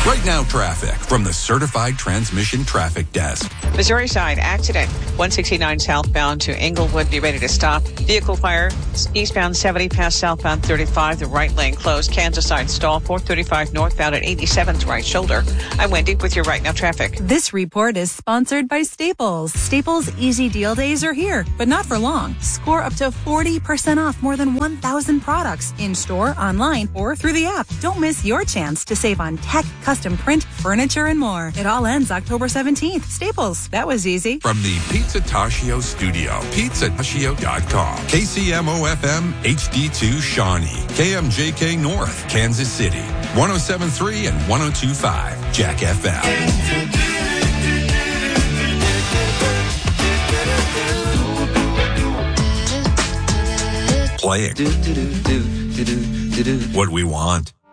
Right now traffic from the Certified Transmission Traffic Desk. Missouri side accident. 169 southbound to Englewood. Be ready to stop. Vehicle fire eastbound 70 past southbound 35. The right lane closed. Kansas side stall. 435 northbound at 87th right shoulder. I'm Wendy with your Right Now traffic. This report is sponsored by Staples. Staples Easy Deal Days are here, but not for long. Score up to 40% off more than 1,000 products in-store, online, or through the app. Don't miss your chance to save on tech, custom print, furniture, and more. It all ends October 17th. Staples. That was easy. From the Pizzataccio studio, pizzataccio.com. KCMO-FM HD2 Shawnee, KMJK North, Kansas City, 107.3 and 102.5, Jack FM. Playing what we want.